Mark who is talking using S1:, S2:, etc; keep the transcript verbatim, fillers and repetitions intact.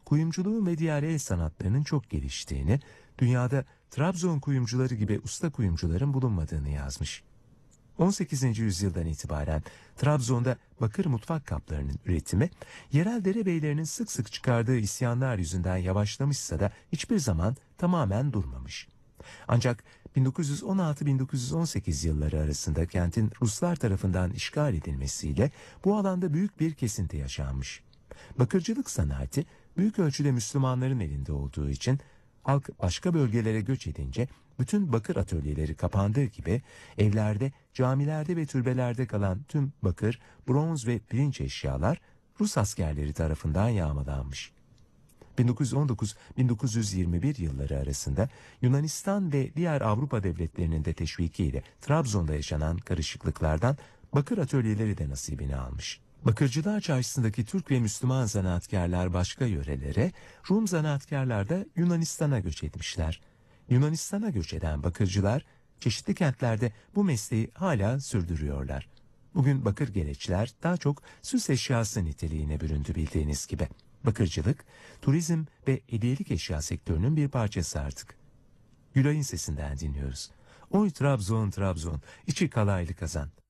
S1: kuyumculuğun ve diğer el sanatlarının çok geliştiğini, dünyada Trabzon kuyumcuları gibi usta kuyumcuların bulunmadığını yazmış. on sekizinci yüzyıldan itibaren Trabzon'da bakır mutfak kaplarının üretimi, yerel derebeylerinin sık sık çıkardığı isyanlar yüzünden yavaşlamışsa da hiçbir zaman tamamen durmamış. Ancak bin dokuz yüz on altı bin dokuz yüz on sekiz yılları arasında kentin Ruslar tarafından işgal edilmesiyle bu alanda büyük bir kesinti yaşanmış. Bakırcılık sanatı büyük ölçüde Müslümanların elinde olduğu için halk başka bölgelere göç edince bütün bakır atölyeleri kapandığı gibi evlerde, camilerde ve türbelerde kalan tüm bakır, bronz ve pirinç eşyalar Rus askerleri tarafından yağmalanmış. bin dokuz yüz on dokuz bin dokuz yüz yirmi bir yılları arasında Yunanistan ve diğer Avrupa devletlerinin de teşvikiyle Trabzon'da yaşanan karışıklıklardan bakır atölyeleri de nasibini almış. Bakırcılar Çarşısı'ndaki Türk ve Müslüman zanaatkarlar başka yörelere, Rum zanaatkarlar da Yunanistan'a göç etmişler. Yunanistan'a göç eden bakırcılar çeşitli kentlerde bu mesleği hala sürdürüyorlar. Bugün bakır gereçler daha çok süs eşyası niteliğine büründü bildiğiniz gibi. Bakırcılık, turizm ve hediyelik eşya sektörünün bir parçası artık. Gülay'ın sesinden dinliyoruz. Oy Trabzon Trabzon, içi kalaylı kazan.